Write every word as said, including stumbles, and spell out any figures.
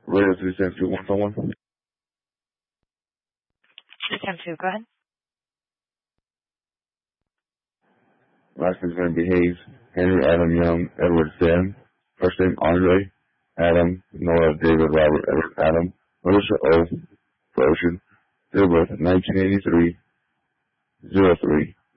Radio three seven two one four one. three seven two, go ahead. Last name's going to be Hayes. Henry Adam Young Edward Sam. First name Andre Adam Nora David Robert Edward Adam. Melissa O. For Ocean. Date of birth nineteen eighty-three. zero three.